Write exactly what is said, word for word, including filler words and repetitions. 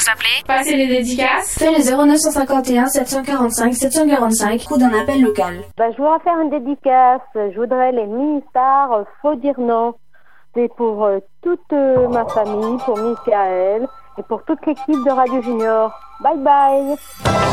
vous appelez. Passez les dédicaces. Fais le zéro neuf cinq un sept cent quarante-cinq sept cent quarante-cinq ou d'un appel local. Bah, je voudrais faire une dédicace. Je voudrais les mini-stars, euh, faut dire non. C'est pour euh, toute euh, ma famille, pour Michael et pour toute l'équipe de Radio Junior. Bye bye.